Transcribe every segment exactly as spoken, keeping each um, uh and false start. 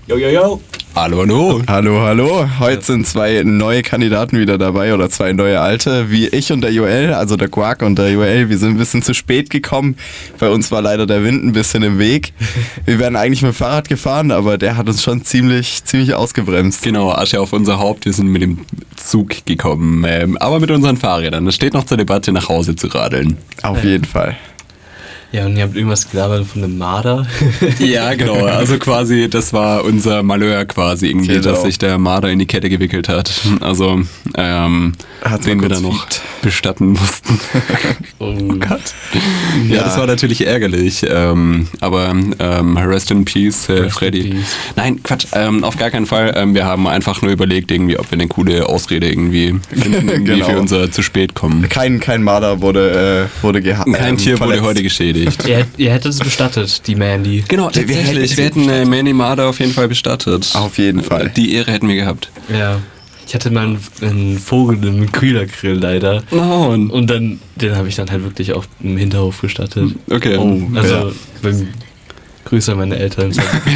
Jo, jo, jo. Hallo, hallo. Hallo, hallo. Heute sind zwei neue Kandidaten wieder dabei oder zwei neue alte, wie ich und der Joel, also der Quark und der Joel. Wir sind ein bisschen zu spät gekommen. Bei uns war leider der Wind ein bisschen im Weg. Wir wären eigentlich mit dem Fahrrad gefahren, aber der hat uns schon ziemlich, ziemlich ausgebremst. Genau, Asche auf unser Haupt. Wir sind mit dem Zug gekommen, ähm, aber mit unseren Fahrrädern. Es steht noch zur Debatte, nach Hause zu radeln. Auf jeden Fall. Ja, und ihr habt irgendwas gelabert von einem Marder. Ja, genau. Also quasi, das war unser Malheur quasi irgendwie, Genau. dass sich der Marder in die Kette gewickelt hat. Also, ähm, Hat's den mal wir kurz dann noch fiebt. bestatten mussten. Oh Gott. Ja, Ja. das war natürlich ärgerlich. Ähm, aber ähm, rest in peace, äh, Rest Freddy. in peace. Nein, Quatsch, ähm, auf gar keinen Fall. Ähm, wir haben einfach nur überlegt, irgendwie, ob wir eine coole Ausrede irgendwie finden, irgendwie Genau. für unser zu spät kommen. Kein, kein Marder wurde, äh, wurde geha- Kein ähm, Tier verletzt. wurde heute geschädigt. Ihr, hätt- ihr hättet es bestattet, die Mandy. Genau, Wir- wir tatsächlich. hätten- Wir hätten äh, Manny Marder auf jeden Fall bestattet. Auf jeden Fall. Die Ehre hätten wir gehabt. Ja. Ich hatte mal einen, einen Vogel, einen Kühlergrill leider. Oh, und Und dann, den habe ich dann halt wirklich auch im Hinterhof gestattet. okay. Oh. Also, Ja. beim Grüße an meine Eltern.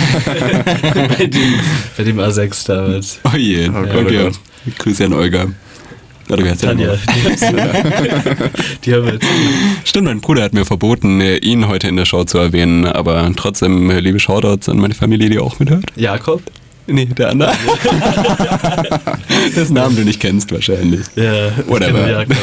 bei, dem, bei dem A sechs damals. Oh je. Oh Gott, okay. oh Gott. Grüße an Olga. Oder wie heißt der Tanja, nochmal? die, die haben wir jetzt. Stimmt, mein Bruder hat mir verboten, äh, ihn heute in der Show zu erwähnen, aber trotzdem äh, liebe Shoutouts an meine Familie, die auch mithört. Jakob? Nee, der andere. Dessen Namen du nicht kennst wahrscheinlich. Ja, ich Whatever. kenne Jakob.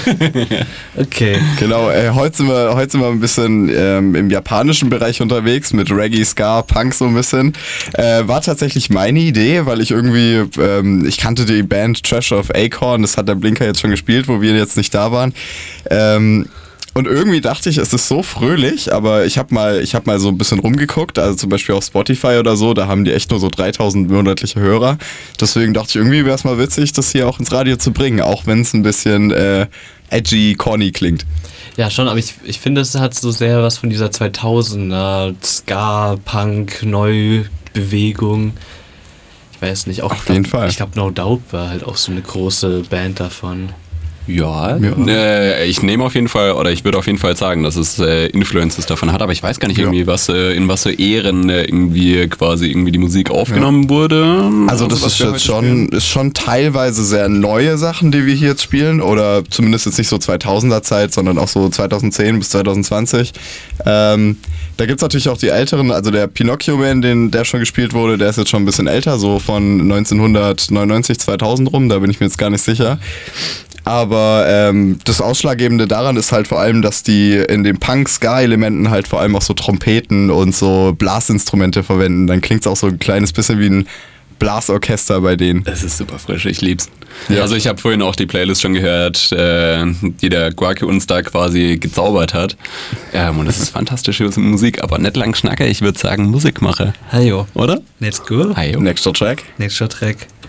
Okay. Genau, äh, heute, sind wir, heute sind wir ein bisschen ähm, im japanischen Bereich unterwegs mit Reggae, Ska, Punk so ein bisschen. Äh, war tatsächlich meine Idee, weil ich irgendwie, ähm, ich kannte die Band Treasure of Acorn, das hat der Blinker jetzt schon gespielt, wo wir jetzt nicht da waren. Ähm, Und irgendwie dachte ich, es ist so fröhlich, aber ich habe mal, ich habe mal so ein bisschen rumgeguckt, also zum Beispiel auf Spotify oder so, da haben die echt nur so dreitausend monatliche Hörer. Deswegen dachte ich, irgendwie wäre es mal witzig, das hier auch ins Radio zu bringen, auch wenn es ein bisschen äh, edgy, corny klingt. Ja, schon, aber ich, ich finde, es hat so sehr was von dieser zweitausender Ska, Punk, Neubewegung. Ich weiß nicht, auch Auf ich glaub, jeden Fall. Ich glaube, No Doubt war halt auch so eine große Band davon. Ja, Ja. Äh, ich nehme auf jeden Fall, oder ich würde auf jeden Fall sagen, dass es äh, Influences davon hat, aber ich weiß gar nicht Ja. irgendwie, was äh, in was für Ehren äh, irgendwie quasi irgendwie die Musik aufgenommen wurde. Also das was ist wir jetzt heute schon, spielen. ist schon teilweise sehr neue Sachen, die wir hier jetzt spielen, oder zumindest jetzt nicht so zweitausender Zeit, sondern auch so zweitausendzehn bis zweitausendzwanzig. Ähm, da gibt's natürlich auch die älteren, also der Pinocchio Man, den, der schon gespielt wurde, der ist jetzt schon ein bisschen älter, so von neunzehnhundertneunundneunzig, zweitausend rum, da bin ich mir jetzt gar nicht sicher. Aber ähm, das Ausschlaggebende daran ist halt vor allem, dass die in den Punk-Ska-Elementen halt vor allem auch so Trompeten und so Blasinstrumente verwenden. Dann klingt's auch so ein kleines bisschen wie ein Blasorchester bei denen. Es ist super frisch, ich lieb's. Ja. Also ich habe vorhin auch die Playlist schon gehört, äh, die der Guarke uns da quasi gezaubert hat. Ähm, und es ist fantastische Musik, aber nicht lang schnacke, ich würde sagen Musikmache, Hajo. oder? Let's go. Hi, Nächster Track. Nächster Track.